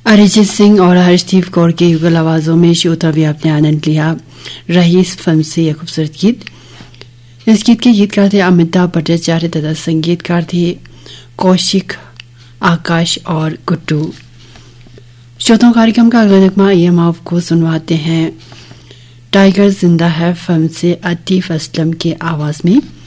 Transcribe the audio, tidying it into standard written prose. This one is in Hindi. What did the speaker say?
अरिजीत सिंह और हर्षदीप कौर के युगल आवाजों में श्रोता भी आपने आनंद लिया रईस फिल्म से यह खूबसूरत गीत। इस गीत के गीतकार थे अमिताभ भट्टाचार्य तथा संगीतकार थे कौशिक, आकाश और गुड्डू। श्रोताओं कार्यक्रम का अगला नगमा ये हम आपको सुनवाते हैं टाइगर जिंदा है फिल्म से आतिफ असलम के आवाज में।